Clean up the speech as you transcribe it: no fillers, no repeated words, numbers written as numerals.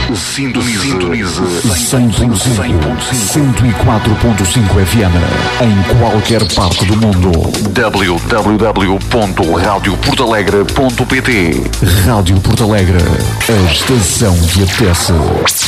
Sintonize 100.5, 104.5 FM em qualquer parte do mundo. www.radioportalegre.pt. Rádio Porto Alegre, a estação que apetece.